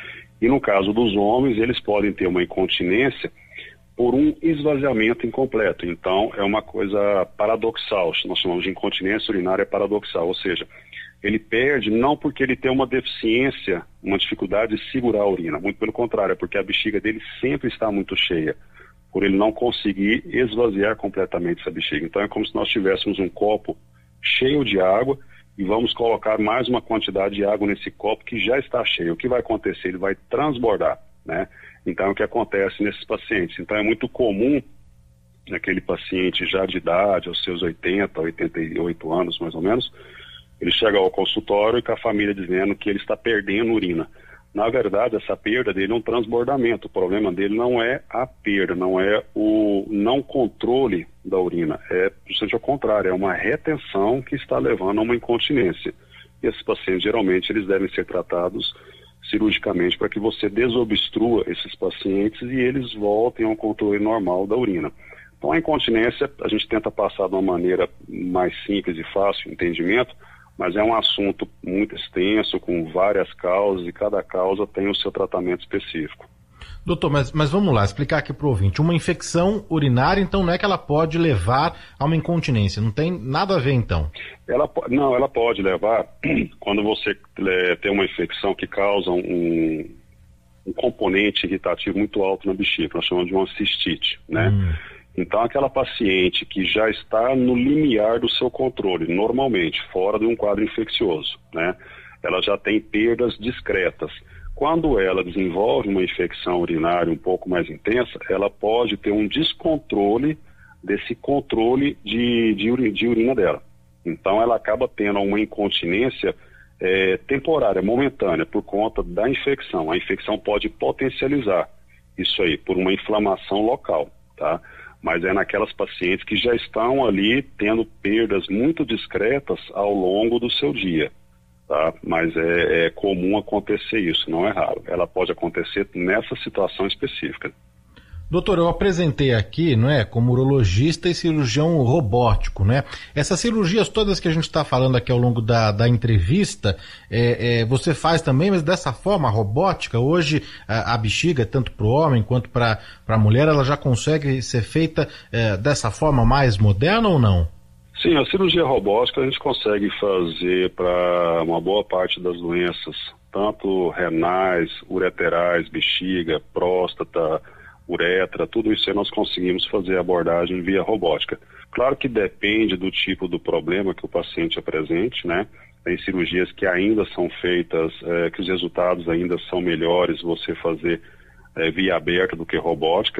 E no caso dos homens, eles podem ter uma incontinência por um esvaziamento incompleto. Então, é uma coisa paradoxal, nós chamamos de incontinência urinária paradoxal, ou seja, ele perde não porque ele tem uma deficiência, uma dificuldade de segurar a urina, muito pelo contrário, é porque a bexiga dele sempre está muito cheia, por ele não conseguir esvaziar completamente essa bexiga. Então, é como se nós tivéssemos um copo cheio de água e vamos colocar mais uma quantidade de água nesse copo que já está cheio. O que vai acontecer? Ele vai transbordar, né? Então, é o que acontece nesses pacientes. Então, é muito comum naquele paciente já de idade, aos seus 80, 88 anos, mais ou menos, ele chega ao consultório e com a família dizendo que ele está perdendo urina. Na verdade, essa perda dele é um transbordamento. O problema dele não é a perda, não é o não controle da urina. É justamente ao contrário, é uma retenção que está levando a uma incontinência. E esses pacientes, geralmente, eles devem ser tratados cirurgicamente para que você desobstrua esses pacientes e eles voltem ao controle normal da urina. Então, a incontinência, a gente tenta passar de uma maneira mais simples e fácil, entendimento, mas é um assunto muito extenso, com várias causas, e cada causa tem o seu tratamento específico. Doutor, mas vamos lá, explicar aqui para o ouvinte. Uma infecção urinária, então, não é que ela pode levar a uma incontinência, não tem nada a ver, então? Ela pode levar, quando você tem uma infecção que causa um componente irritativo muito alto na bexiga, nós chamamos de uma cistite, né? Então, aquela paciente que já está no limiar do seu controle, normalmente, fora de um quadro infeccioso, né? Ela já tem perdas discretas. Quando ela desenvolve uma infecção urinária um pouco mais intensa, ela pode ter um descontrole desse controle de urina dela. Então, ela acaba tendo uma incontinência temporária, momentânea, por conta da infecção. A infecção pode potencializar isso aí, por uma inflamação local, tá? Mas é naquelas pacientes que já estão ali tendo perdas muito discretas ao longo do seu dia, tá? Mas é comum acontecer isso, não é raro. Ela pode acontecer nessa situação específica. Doutor, eu apresentei aqui, não é, como urologista e cirurgião robótico, né? Essas cirurgias todas que a gente está falando aqui ao longo da entrevista, você faz também, mas dessa forma robótica. Hoje a bexiga, tanto para o homem quanto para a mulher, ela já consegue ser feita dessa forma mais moderna ou não? Sim, a cirurgia robótica a gente consegue fazer para uma boa parte das doenças, tanto renais, ureterais, bexiga, próstata, uretra, tudo isso aí nós conseguimos fazer a abordagem via robótica. Claro que depende do tipo do problema que o paciente apresente, né? Tem cirurgias que ainda são feitas, que os resultados ainda são melhores você fazer via aberta do que robótica,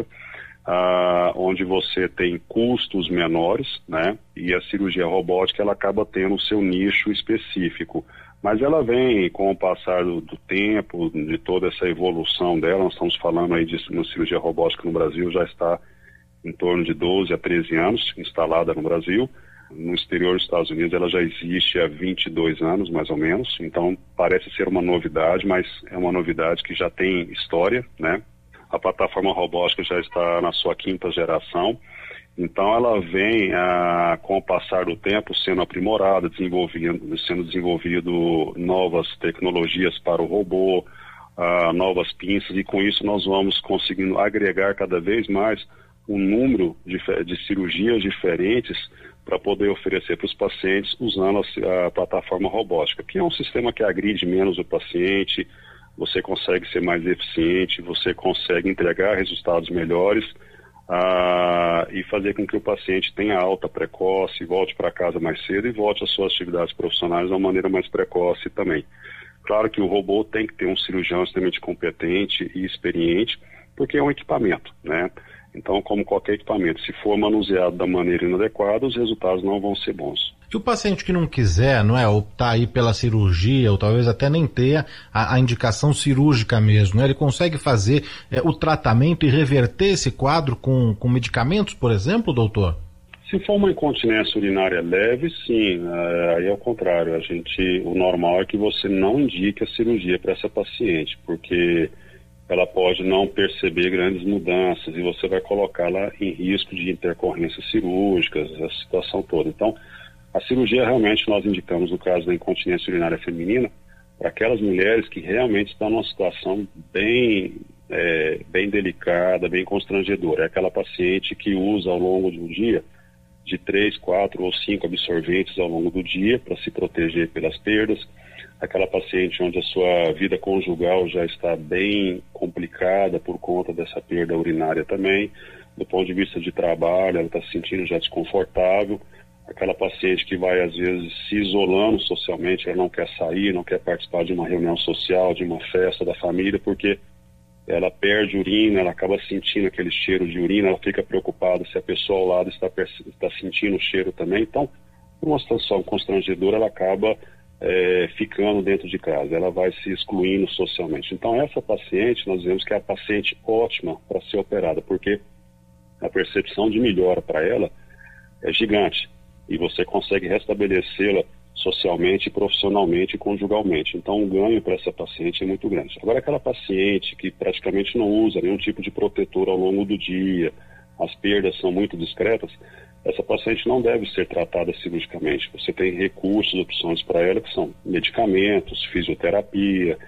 onde você tem custos menores, né? E a cirurgia robótica ela acaba tendo o seu nicho específico. Mas ela vem com o passar do tempo, de toda essa evolução dela. Nós estamos falando aí de uma cirurgia robótica no Brasil, já está em torno de 12 a 13 anos instalada no Brasil. No exterior dos Estados Unidos ela já existe há 22 anos, mais ou menos. Então parece ser uma novidade, mas é uma novidade que já tem história, né? A plataforma robótica já está na sua 5ª geração. Então ela vem, com o passar do tempo, sendo aprimorada, sendo desenvolvido novas tecnologias para o robô, novas pinças, e com isso nós vamos conseguindo agregar cada vez mais um número de cirurgias diferentes para poder oferecer para os pacientes usando a plataforma robótica, que é um sistema que agride menos o paciente, você consegue ser mais eficiente, você consegue entregar resultados melhores e fazer com que o paciente tenha alta precoce, volte para casa mais cedo e volte às suas atividades profissionais de uma maneira mais precoce também. Claro que o robô tem que ter um cirurgião extremamente competente e experiente, porque é um equipamento, né? Então, como qualquer equipamento, se for manuseado da maneira inadequada, os resultados não vão ser bons. E o paciente que não quiser, não é, optar aí pela cirurgia, ou talvez até nem ter a indicação cirúrgica mesmo, né? Ele consegue fazer o tratamento e reverter esse quadro com medicamentos, por exemplo, doutor? Se for uma incontinência urinária leve, sim. Aí é o contrário. O normal é que você não indique a cirurgia para essa paciente, porque ela pode não perceber grandes mudanças e você vai colocá-la em risco de intercorrências cirúrgicas, a situação toda. Então, a cirurgia realmente nós indicamos no caso da incontinência urinária feminina para aquelas mulheres que realmente estão numa situação bem delicada, bem constrangedora. É aquela paciente que usa ao longo de um dia de 3, 4 ou 5 absorventes ao longo do dia para se proteger pelas perdas. Aquela paciente onde a sua vida conjugal já está bem complicada por conta dessa perda urinária também. Do ponto de vista de trabalho, ela está se sentindo já desconfortável. Aquela paciente que vai, às vezes, se isolando socialmente, ela não quer sair, não quer participar de uma reunião social, de uma festa da família, porque ela perde urina, ela acaba sentindo aquele cheiro de urina, ela fica preocupada se a pessoa ao lado está sentindo o cheiro também. Então, por uma situação constrangedora, ela acaba ficando dentro de casa, ela vai se excluindo socialmente. Então, essa paciente, nós vemos que é a paciente ótima para ser operada, porque a percepção de melhora para ela é gigante e você consegue restabelecê-la socialmente, profissionalmente e conjugalmente. Então, o ganho para essa paciente é muito grande. Agora, aquela paciente que praticamente não usa nenhum tipo de protetor ao longo do dia, as perdas são muito discretas, essa paciente não deve ser tratada cirurgicamente. Você tem recursos, opções para ela, que são medicamentos, fisioterapia,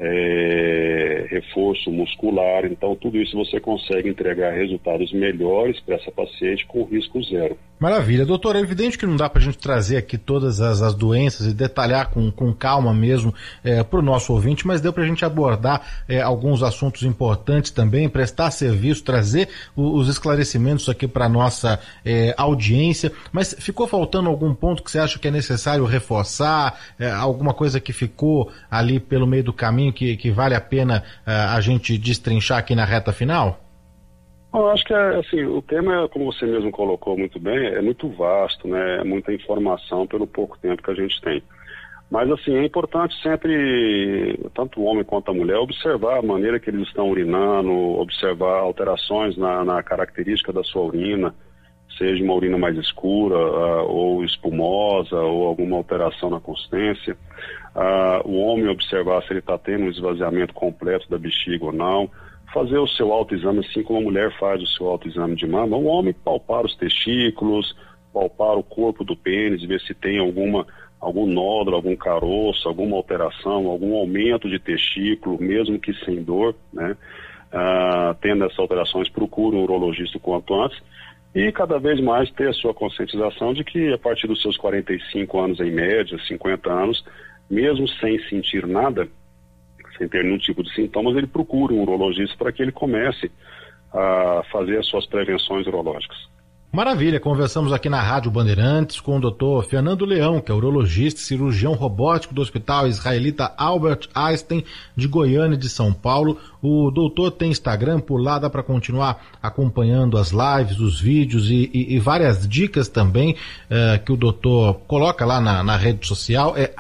reforço muscular. Então, tudo isso você consegue entregar resultados melhores para essa paciente com risco zero. Maravilha. Doutor, é evidente que não dá para a gente trazer aqui todas as doenças e detalhar com calma mesmo para o nosso ouvinte, mas deu para a gente abordar alguns assuntos importantes também, prestar serviço, trazer os esclarecimentos aqui para a nossa audiência. Mas ficou faltando algum ponto que você acha que é necessário reforçar? Alguma coisa que ficou ali pelo meio do caminho que vale a pena a gente destrinchar aqui na reta final? Eu acho que assim, o tema, como você mesmo colocou muito bem, é muito vasto, né? É muita informação pelo pouco tempo que a gente tem. Mas assim, é importante sempre, tanto o homem quanto a mulher, observar a maneira que eles estão urinando, observar alterações na característica da sua urina, seja uma urina mais escura ou espumosa ou alguma alteração na consistência. O homem observar se ele está tendo um esvaziamento completo da bexiga ou não. Fazer o seu autoexame assim como a mulher faz o seu autoexame de mama. O homem palpar os testículos, palpar o corpo do pênis, ver se tem algum nódulo, algum caroço, alguma alteração, algum aumento de testículo, mesmo que sem dor, né? Tendo essas alterações, procure um urologista o quanto antes. E cada vez mais ter a sua conscientização de que a partir dos seus 45 anos em média, 50 anos, mesmo sem sentir nada, sem ter nenhum tipo de sintomas, ele procura um urologista para que ele comece a fazer as suas prevenções urológicas. Maravilha, conversamos aqui na Rádio Bandeirantes com o Dr. Fernando Leão, que é urologista e cirurgião robótico do Hospital Israelita Albert Einstein de Goiânia e de São Paulo. O doutor tem Instagram, por lá dá para continuar acompanhando as lives, os vídeos e várias dicas também que o doutor coloca lá na rede social, é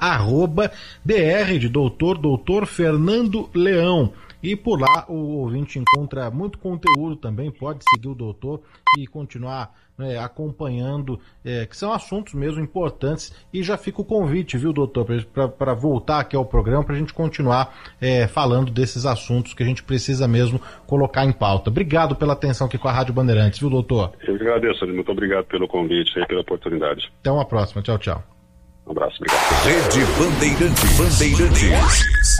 @dr de doutor Fernando Leão. E por lá o ouvinte encontra muito conteúdo também, pode seguir o doutor e continuar acompanhando, que são assuntos mesmo importantes. E já fica o convite, viu, doutor, para voltar aqui ao programa, para a gente continuar falando desses assuntos que a gente precisa mesmo colocar em pauta. Obrigado pela atenção aqui com a Rádio Bandeirantes, viu, doutor? Eu agradeço, muito obrigado pelo convite e pela oportunidade. Até uma próxima, tchau, tchau. Um abraço, obrigado. Rede Bandeirantes.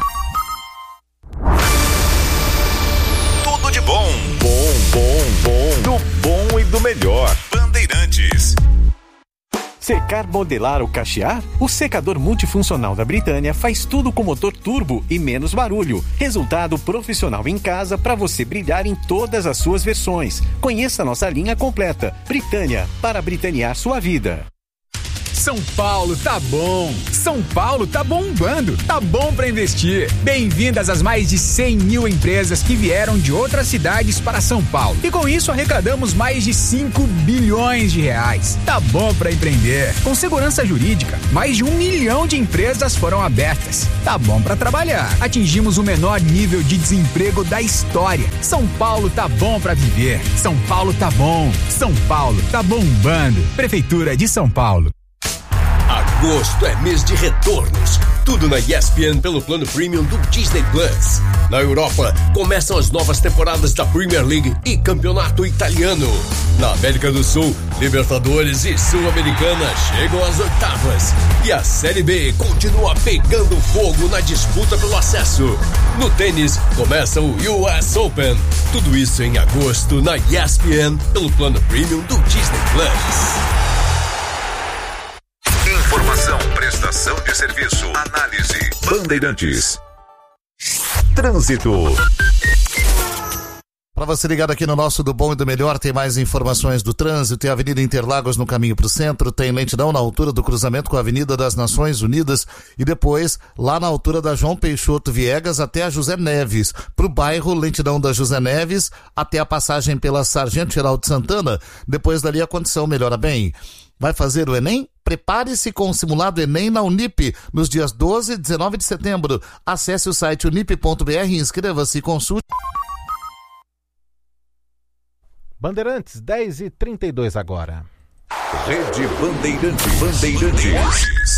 Tudo de bom. Do bom e do melhor. Bandeirantes. secar, modelar ou cachear? O secador multifuncional da Britânia faz tudo com motor turbo e menos barulho. Resultado profissional em casa para você brilhar em todas as suas versões. Conheça nossa linha completa. Britânia, para britanear sua vida. São Paulo tá bom, São Paulo tá bombando, tá bom pra investir. Bem-vindas às mais de 100 mil empresas que vieram de outras cidades para São Paulo. E com isso arrecadamos mais de 5 bilhões de reais. Tá bom pra empreender. Com segurança jurídica, mais de 1 milhão de empresas foram abertas. Tá bom pra trabalhar. Atingimos o menor nível de desemprego da história. São Paulo tá bom pra viver. São Paulo tá bom. São Paulo tá bombando. Prefeitura de São Paulo. Agosto é mês de retornos. Tudo na ESPN pelo plano premium do Disney Plus. Na Europa, começam as novas temporadas da Premier League e Campeonato Italiano. Na América do Sul, Libertadores e Sul-Americana chegam às oitavas. E a Série B continua pegando fogo na disputa pelo acesso. No tênis, começa o US Open. Tudo isso em agosto na ESPN pelo plano premium do Disney Plus. Informação, prestação de serviço, análise. Bandeirantes. Trânsito. Para você ligado aqui no nosso Do Bom e do Melhor, tem mais informações do trânsito. Tem a Avenida Interlagos no caminho para o centro, tem lentidão na altura do cruzamento com a Avenida das Nações Unidas e depois lá na altura da João Peixoto Viegas até a José Neves. Para o bairro, lentidão da José Neves até a passagem pela Sargento Geraldo Santana. Depois dali a condição melhora bem. Vai fazer o Enem? Prepare-se com o simulado Enem na Unip, nos dias 12 e 19 de setembro. Acesse o site unip.br e inscreva-se e consulte. Bandeirantes, 10h32 agora. Rede Bandeirantes.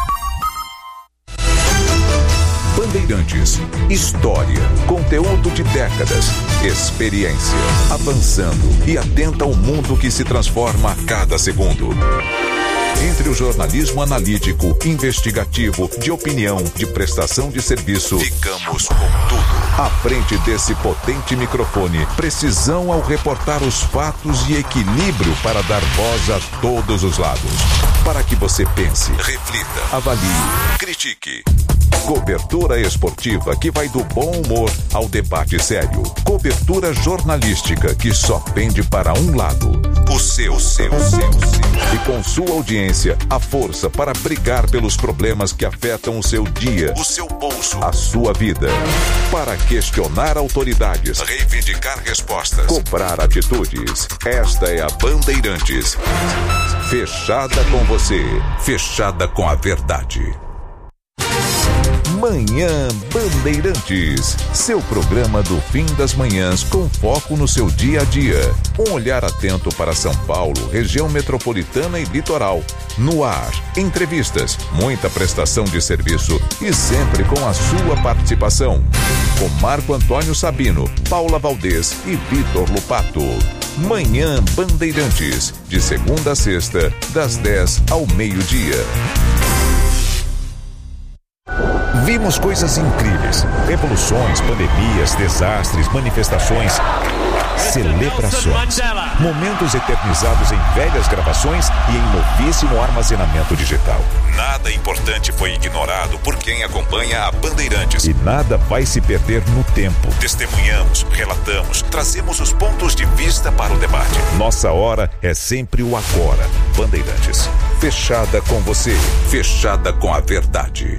Bandeirantes. História, conteúdo de décadas, experiência, avançando e atenta ao mundo que se transforma a cada segundo. Entre o jornalismo analítico, investigativo, de opinião, de prestação de serviço, ficamos com tudo. À frente desse potente microfone, precisão ao reportar os fatos e equilíbrio para dar voz a todos os lados. Para que você pense, reflita, avalie, critique. Cobertura esportiva que vai do bom humor ao debate sério. Cobertura jornalística que só pende para um lado. O seu. E com sua audiência, a força para brigar pelos problemas que afetam o seu dia, o seu bolso, a sua vida. Para questionar autoridades, reivindicar respostas, cobrar atitudes. Esta é a Bandeirantes. Fechada com você, fechada com a verdade. Manhã Bandeirantes, seu programa do fim das manhãs com foco no seu dia a dia. Um olhar atento para São Paulo, região metropolitana e litoral. No ar, entrevistas, muita prestação de serviço e sempre com a sua participação. Com Marco Antônio Sabino, Paula Valdez e Vitor Lupato. Manhã Bandeirantes, de segunda a sexta, das 10 ao meio-dia. Vimos coisas incríveis, revoluções, pandemias, desastres, manifestações, celebrações, momentos eternizados em velhas gravações e em novíssimo armazenamento digital. Nada importante foi ignorado por quem acompanha a Bandeirantes. E nada vai se perder no tempo. Testemunhamos, relatamos, trazemos os pontos de vista para o debate. Nossa hora é sempre o agora. Bandeirantes, fechada com você, fechada com a verdade.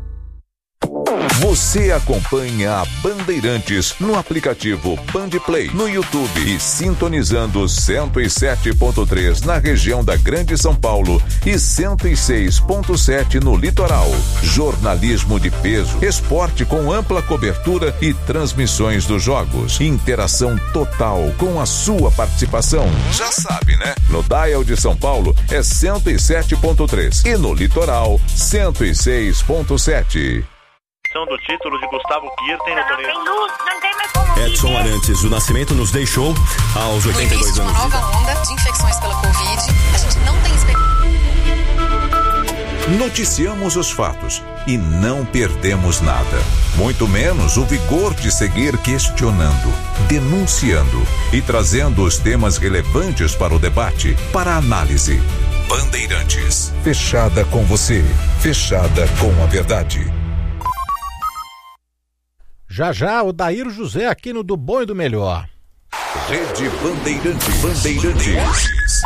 Você acompanha a Bandeirantes no aplicativo Bandplay, no YouTube e sintonizando 107.3 na região da Grande São Paulo e 106.7 no litoral. Jornalismo de peso, esporte com ampla cobertura e transmissões dos jogos. Interação total com a sua participação. Já sabe, né? No dial de São Paulo é 107.3 e no litoral 106.7. Do título de Gustavo Kirten no torneio. Edson Arantes, o Nascimento nos deixou aos 82 anos. Uma nova onda de infecções pela Covid. A gente não tem Noticiamos os fatos e não perdemos nada. Muito menos o vigor de seguir questionando, denunciando e trazendo os temas relevantes para o debate, para a análise. Bandeirantes. Fechada com você. Fechada com a verdade. Já já, o Daíro José aqui no Do Bom e do Melhor. Rede Bandeirantes. Bandeirantes.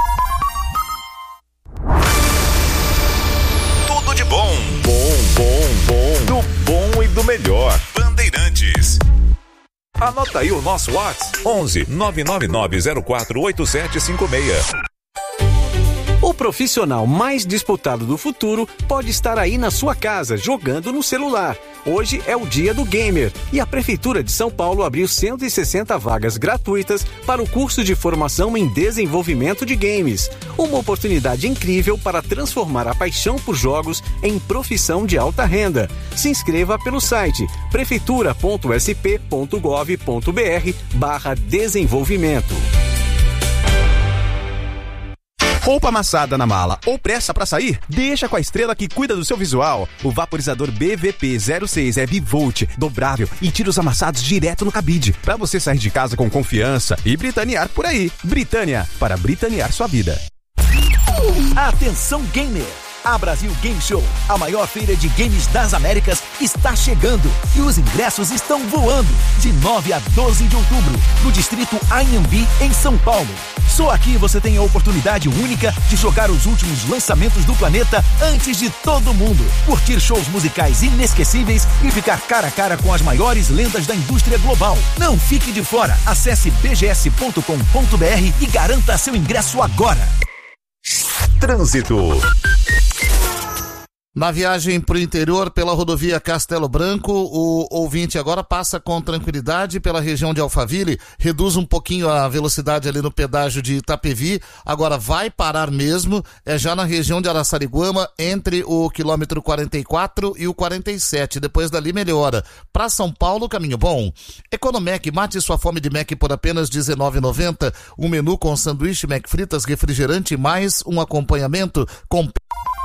Tudo de bom. Bom. Do bom e do melhor. Bandeirantes. Anota aí o nosso WhatsApp. 11 999 04 8756. O profissional mais disputado do futuro pode estar aí na sua casa, jogando no celular. Hoje é o dia do gamer e a Prefeitura de São Paulo abriu 160 vagas gratuitas para o curso de formação em desenvolvimento de games. Uma oportunidade incrível para transformar a paixão por jogos em profissão de alta renda. Se inscreva pelo site prefeitura.sp.gov.br/desenvolvimento. Roupa amassada na mala ou pressa pra sair? Deixa com a Estrela que cuida do seu visual. O vaporizador BVP06 é bivolt, dobrável e tira os amassados direto no cabide, pra você sair de casa com confiança e britanear por aí. Britânia, para britanear sua vida. Atenção gamer! A Brasil Game Show, a maior feira de games das Américas, está chegando e os ingressos estão voando. De 9 a 12 de outubro, no distrito Anhembi, em São Paulo. Só aqui você tem a oportunidade única de jogar os últimos lançamentos do planeta antes de todo mundo. Curtir shows musicais inesquecíveis e ficar cara a cara com as maiores lendas da indústria global. Não fique de fora. Acesse bgs.com.br e garanta seu ingresso agora. Trânsito. Na viagem para o interior pela rodovia Castelo Branco, o ouvinte agora passa com tranquilidade pela região de Alphaville, reduz um pouquinho a velocidade ali no pedágio de Itapevi, agora vai parar mesmo, é já na região de Araçariguama, entre o quilômetro 44 e o 47, depois dali melhora. Para São Paulo, caminho bom. Economec, mate sua fome de Mac por apenas R$19,90, um menu com sanduíche Mac fritas, refrigerante mais um acompanhamento com...